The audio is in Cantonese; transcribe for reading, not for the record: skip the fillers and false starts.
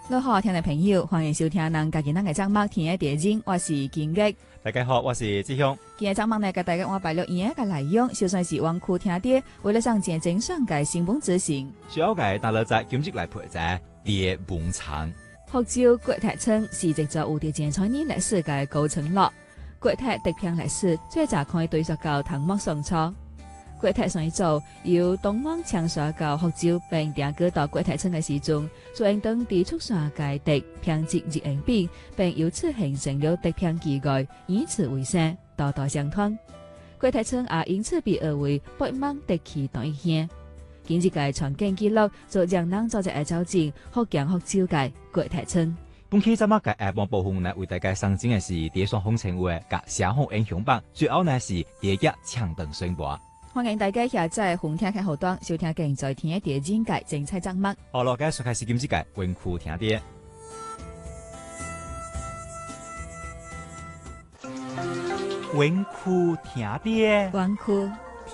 你好，聽眾朋友，歡迎收聽咱家己咱嘅節目《天嘅地景》，我是金玉。 大家好，我是志雄。 今日節目呢，甲大家我擺錄音嘅內容，就算是往區聽啲，為了上前正上嘅新聞執行。 小嘅大樂仔今日來陪在蝶夢場。 福州國泰村是一座有着前千年歷史嘅高層樓，國泰得片歷史最早可以追溯到唐末宋初。國泰上一組由東王搶鎖到福州並定居到國泰村嘅時陣，就應當地畜山界敵偏執日應變，並由此形成了敵偏奇怪，以此為生，代代相傳。國泰村也因此被譽為北邙敵氣當一縣。今日嘅全景記錄就讓人做一個走進福建福州嘅國泰村。 本期節目嘅下半部分呢，為大家上映嘅是蝶雙風情話及社會英雄榜，最後呢是蝶一搶燈宣播。 歡迎大家下載紅聽嘅後端收聽更在天嘅地景嘅精彩節目。 好咯，繼續開始今日嘅文庫聽啲。文庫聽啲。 文庫